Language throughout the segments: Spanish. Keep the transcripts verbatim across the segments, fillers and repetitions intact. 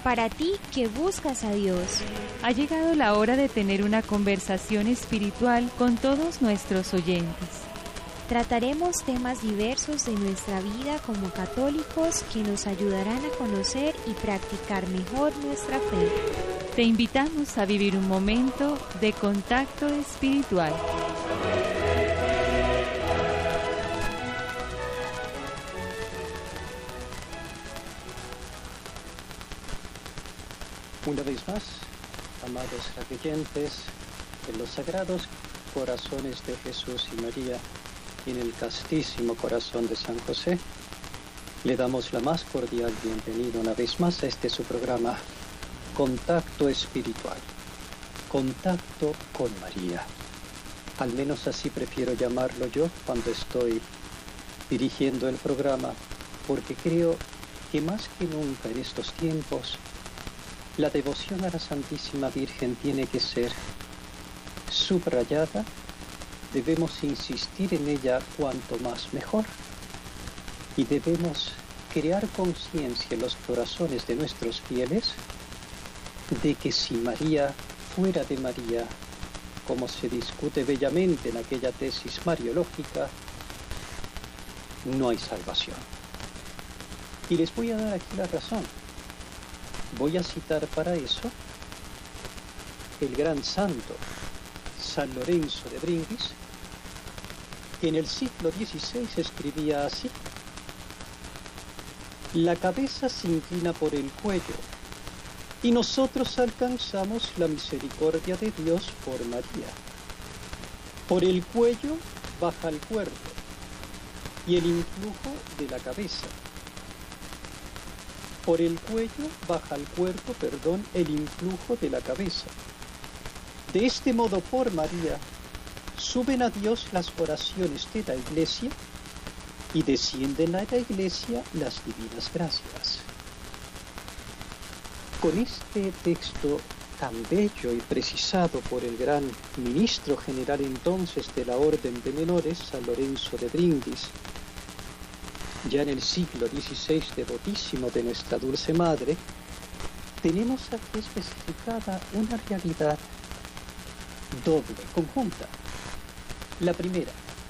Para ti que buscas a Dios, ha llegado la hora de tener una conversación espiritual con todos nuestros oyentes. Trataremos temas diversos de nuestra vida como católicos que nos ayudarán a conocer y practicar mejor nuestra fe. Te invitamos a vivir un momento de contacto espiritual. Una vez más, amados radioyentes, en los sagrados corazones de Jesús y María y en el castísimo corazón de San José, le damos la más cordial bienvenida una vez más a este su programa, Contacto Espiritual, Contacto con María. Al menos así prefiero llamarlo yo cuando estoy dirigiendo el programa, porque creo que más que nunca en estos tiempos, la devoción a la Santísima Virgen tiene que ser subrayada, debemos insistir en ella cuanto más mejor y debemos crear conciencia en los corazones de nuestros fieles de que si María fuera de María, como se discute bellamente en aquella tesis mariológica, no hay salvación. Y les voy a dar aquí la razón. Voy a citar para eso el gran santo San Lorenzo de Brindis, que en el siglo dieciséis escribía así: la cabeza se inclina por el cuello y nosotros alcanzamos la misericordia de Dios por María. Por el cuello baja el cuerpo y el influjo de la cabeza. Por el cuello baja al cuerpo, perdón, el influjo de la cabeza. De este modo, por María, suben a Dios las oraciones de la Iglesia y descienden a la Iglesia las divinas gracias. Con este texto tan bello y precisado por el gran ministro general entonces de la Orden de Menores, San Lorenzo de Brindis, ya en el siglo dieciséis devotísimo de nuestra Dulce Madre, tenemos aquí especificada una realidad doble, conjunta. La primera,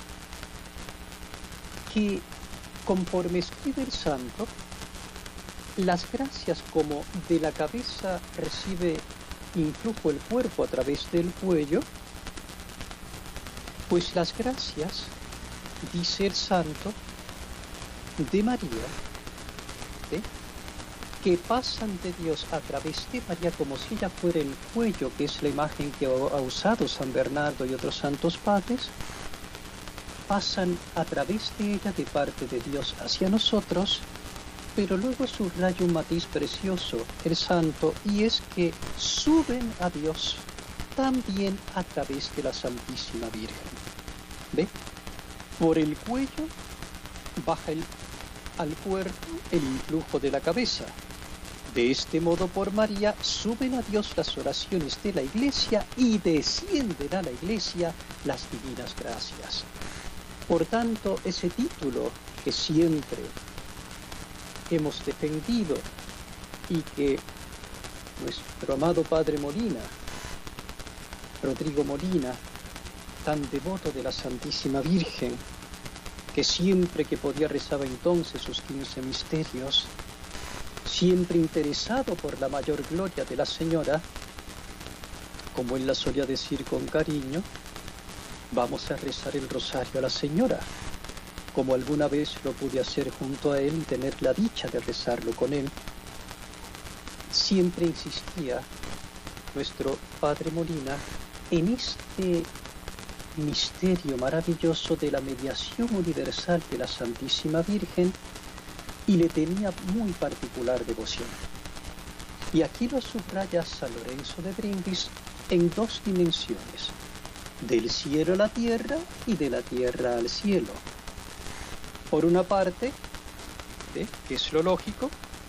que conforme escribe el santo, las gracias como de la cabeza recibe influjo el cuerpo a través del cuello, pues las gracias, dice el santo, de María, ¿eh? que pasan de Dios a través de María como si ella fuera el cuello, que es la imagen que ha usado San Bernardo y otros santos padres, pasan a través de ella de parte de Dios hacia nosotros, pero luego subraya un matiz precioso el santo, y es que suben a Dios también a través de la Santísima Virgen. ¿Ve? Por el cuello baja el, al cuerpo el influjo de la cabeza. De este modo, por María, suben a Dios las oraciones de la Iglesia y descienden a la Iglesia las divinas gracias. Por tanto, ese título que siempre hemos defendido y que nuestro amado Padre Molina, Rodrigo Molina, tan devoto de la Santísima Virgen, que siempre que podía rezaba entonces sus quince misterios, siempre interesado por la mayor gloria de la Señora, como él la solía decir con cariño, vamos a rezar el rosario a la Señora, como alguna vez lo pude hacer junto a él y tener la dicha de rezarlo con él. Siempre insistía nuestro Padre Molina en este misterio maravilloso de la mediación universal de la Santísima Virgen, y le tenía muy particular devoción. Y aquí lo subraya San Lorenzo de Brindis en dos dimensiones: del cielo a la tierra y de la tierra al cielo. Por una parte, ¿eh? que es lo lógico,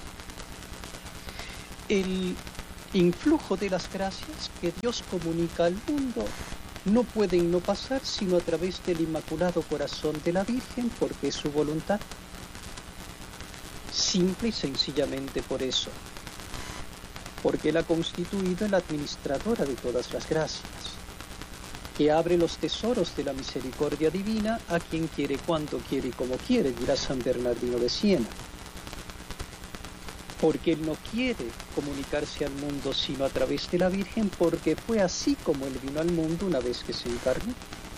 el influjo de las gracias que Dios comunica al mundo no pueden no pasar sino a través del Inmaculado Corazón de la Virgen, porque es su voluntad. Simple y sencillamente por eso. porque Él ha constituido la administradora de todas las gracias, que abre los tesoros de la misericordia divina a quien quiere, cuando quiere y como quiere, dirá San Bernardino de Siena. Porque Él no quiere comunicarse al mundo sino a través de la Virgen, porque fue así como Él vino al mundo una vez que se encarnó.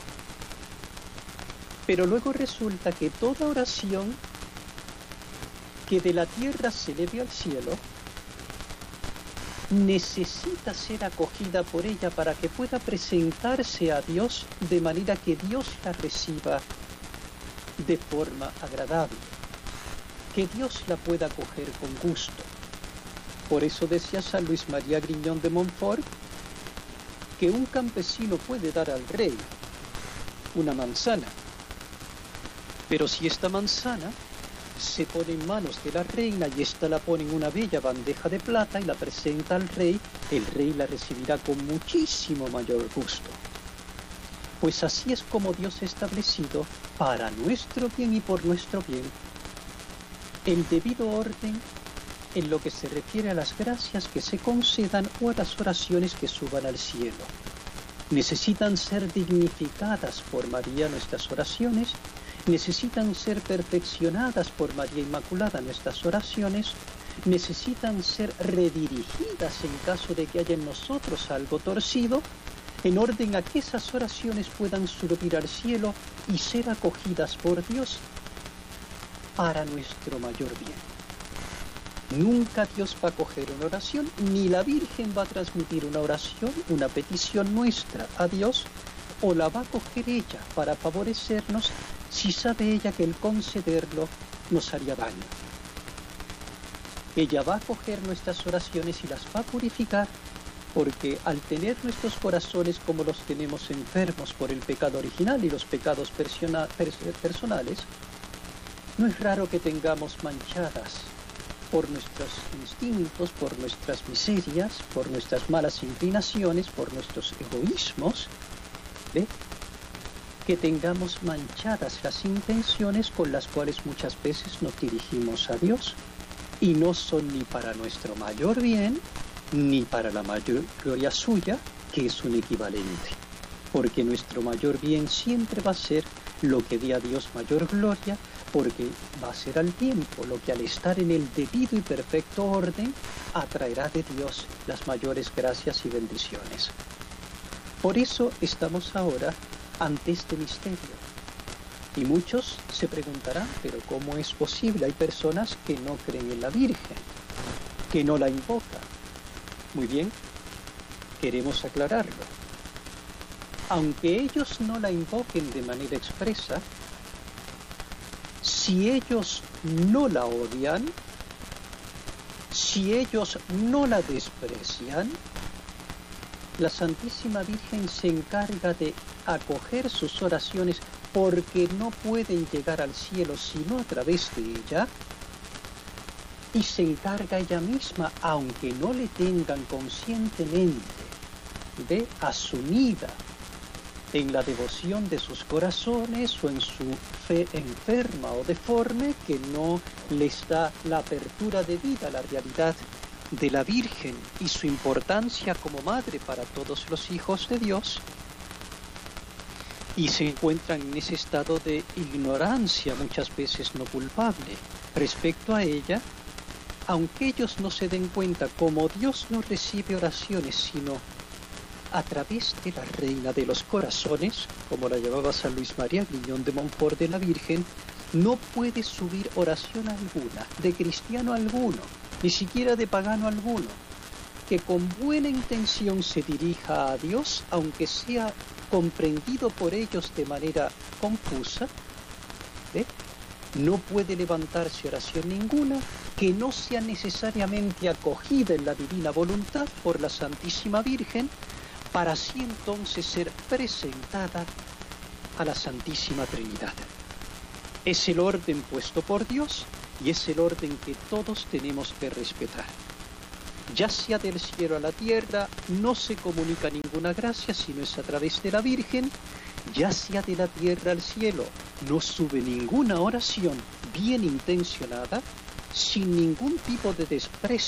Pero luego resulta que toda oración que de la tierra se eleve al cielo necesita ser acogida por ella para que pueda presentarse a Dios de manera que Dios la reciba de forma agradable, que Dios la pueda acoger con gusto. Por eso decía San Luis María Griñón de Montfort que un campesino puede dar al rey una manzana, pero si esta manzana se pone en manos de la reina y ésta la pone en una bella bandeja de plata y la presenta al rey, el rey la recibirá con muchísimo mayor gusto. Pues así es como Dios ha establecido, para nuestro bien y por nuestro bien, el debido orden en lo que se refiere a las gracias que se concedan o a las oraciones que suban al cielo. Necesitan ser dignificadas por María nuestras oraciones, necesitan ser perfeccionadas por María Inmaculada nuestras oraciones, necesitan ser redirigidas en caso de que haya en nosotros algo torcido, en orden a que esas oraciones puedan subir al cielo y ser acogidas por Dios para nuestro mayor bien. Nunca Dios va a acoger una oración, ni la Virgen va a transmitir una oración, una petición nuestra a Dios, o la va a acoger ella para favorecernos si sabe ella que el concederlo nos haría daño. Ella va a acoger nuestras oraciones y las va a purificar, porque al tener nuestros corazones como los tenemos enfermos por el pecado original y los pecados persona, pers personales, no es raro que tengamos manchadas por nuestros instintos, por nuestras miserias, por nuestras malas inclinaciones, por nuestros egoísmos, ¿ve? Que tengamos manchadas las intenciones con las cuales muchas veces nos dirigimos a Dios, y no son ni para nuestro mayor bien, ni para la mayor gloria suya, que es un equivalente, porque nuestro mayor bien siempre va a ser lo que dé a Dios mayor gloria, porque va a ser al tiempo lo que al estar en el debido y perfecto orden atraerá de Dios las mayores gracias y bendiciones. Por eso estamos ahora ante este misterio. Y muchos se preguntarán, pero ¿cómo es posible? Hay personas que no creen en la Virgen, que no la invocan. Muy bien, queremos aclararlo. Aunque ellos no la invoquen de manera expresa, si ellos no la odian, si ellos no la desprecian, la Santísima Virgen se encarga de acoger sus oraciones porque no pueden llegar al cielo sino a través de ella, y se encarga ella misma, aunque no le tengan conscientemente, de asumida en la devoción de sus corazones o en su fe enferma o deforme que no les da la apertura de vida a la realidad de la Virgen y su importancia como madre para todos los hijos de Dios, y se encuentran en ese estado de ignorancia muchas veces no culpable respecto a ella, aunque ellos no se den cuenta como Dios no recibe oraciones sino a través de la Reina de los Corazones, como la llamaba San Luis María Griñón de Montfort de la Virgen, no puede subir oración alguna, de cristiano alguno, ni siquiera de pagano alguno, que con buena intención se dirija a Dios, aunque sea comprendido por ellos de manera confusa, ¿eh? No puede levantarse oración ninguna que no sea necesariamente acogida en la divina voluntad por la Santísima Virgen, para así entonces ser presentada a la Santísima Trinidad. Es el orden puesto por Dios y es el orden que todos tenemos que respetar. Ya sea del cielo a la tierra, no se comunica ninguna gracia sino es a través de la Virgen, ya sea de la tierra al cielo, no sube ninguna oración bien intencionada, sin ningún tipo de desprecio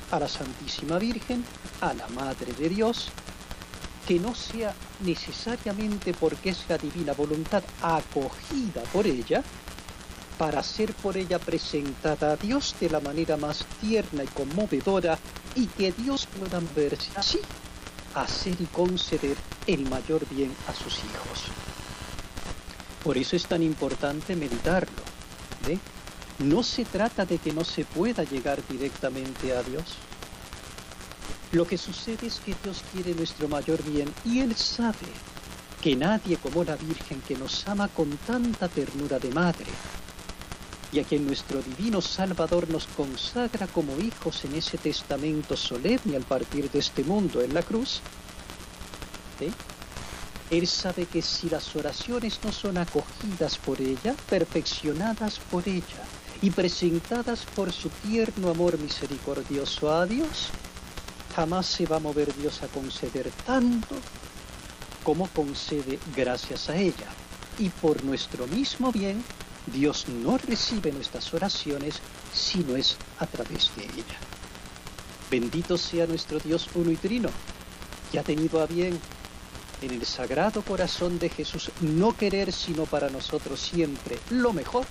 a la Santísima Virgen, a la Madre de Dios, que no sea necesariamente porque es la divina voluntad acogida por ella, para ser por ella presentada a Dios de la manera más tierna y conmovedora, y que Dios pueda verse así, hacer y conceder el mayor bien a sus hijos. Por eso es tan importante meditarlo, ¿ve? No se trata de que no se pueda llegar directamente a Dios. Lo que sucede es que Dios quiere nuestro mayor bien y Él sabe que nadie como la Virgen, que nos ama con tanta ternura de madre, y a quien nuestro divino Salvador nos consagra como hijos en ese testamento solemne al partir de este mundo en la cruz, ¿sí? Él sabe que si las oraciones no son acogidas por ella, perfeccionadas por ella y presentadas por su tierno amor misericordioso a Dios, jamás se va a mover Dios a conceder tanto como concede gracias a ella. Y por nuestro mismo bien, Dios no recibe nuestras oraciones si no es a través de ella. Bendito sea nuestro Dios uno y trino, que ha tenido a bien en el Sagrado Corazón de Jesús no querer sino para nosotros siempre lo mejor.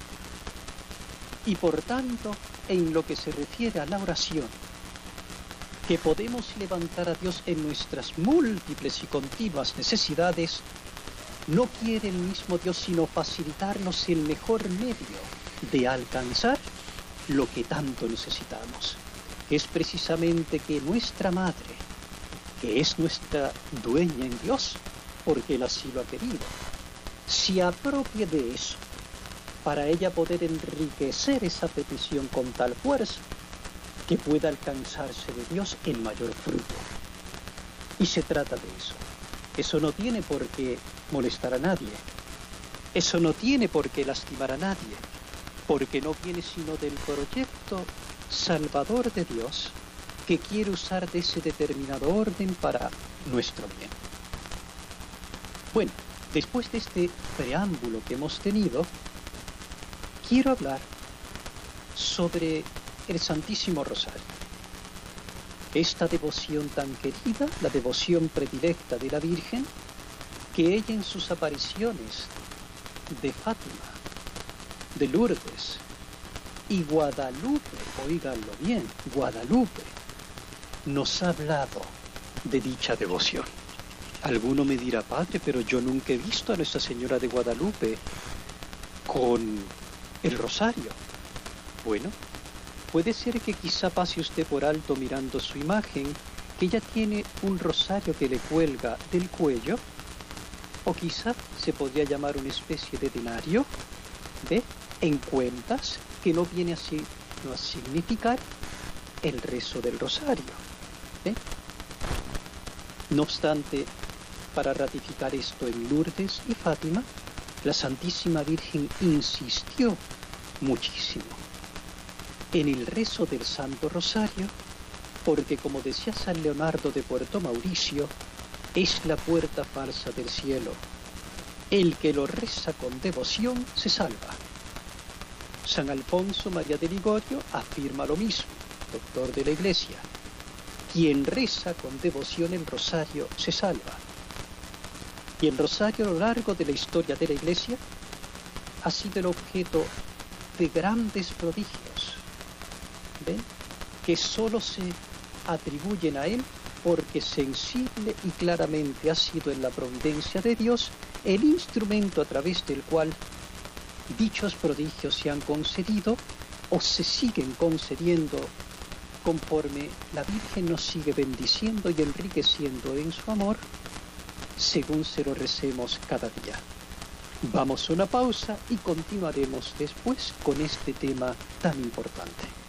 Y por tanto, en lo que se refiere a la oración, que podemos levantar a Dios en nuestras múltiples y continuas necesidades, no quiere el mismo Dios sino facilitarnos el mejor medio de alcanzar lo que tanto necesitamos. Es precisamente que nuestra Madre, que es nuestra dueña en Dios, porque Él así lo ha querido, se apropie de eso, para ella poder enriquecer esa petición con tal fuerza, que pueda alcanzarse de Dios el mayor fruto. Y se trata de eso. Eso no tiene por qué molestar a nadie. Eso no tiene por qué lastimar a nadie, porque no viene sino del proyecto salvador de Dios, que quiere usar de ese determinado orden para nuestro bien. Bueno, después de este preámbulo que hemos tenido, quiero hablar sobre el Santísimo Rosario. Esta devoción tan querida, la devoción predilecta de la Virgen, que ella en sus apariciones de Fátima, de Lourdes y Guadalupe, oíganlo bien, Guadalupe, nos ha hablado de dicha devoción. Alguno me dirá, padre, pero yo nunca he visto a Nuestra Señora de Guadalupe con el rosario. Bueno, puede ser que quizá pase usted por alto mirando su imagen, que ella tiene un rosario que le cuelga del cuello, o quizá se podría llamar una especie de denario, ¿ve? En cuentas, que no viene así no a significar el rezo del rosario, ¿ve? No obstante, para ratificar esto en Lourdes y Fátima, la Santísima Virgen insistió muchísimo en el rezo del Santo Rosario, porque como decía San Leonardo de Puerto Mauricio, es la puerta falsa del cielo. El que lo reza con devoción se salva. San Alfonso María de Ligorio afirma lo mismo, doctor de la Iglesia. Quien reza con devoción el rosario se salva. Y el rosario a lo largo de la historia de la Iglesia ha sido el objeto de grandes prodigios, ¿ven? Que solo se atribuyen a él porque sensible y claramente ha sido en la providencia de Dios el instrumento a través del cual dichos prodigios se han concedido o se siguen concediendo conforme la Virgen nos sigue bendiciendo y enriqueciendo en su amor, según se lo recemos cada día. Vamos a una pausa y continuaremos después con este tema tan importante.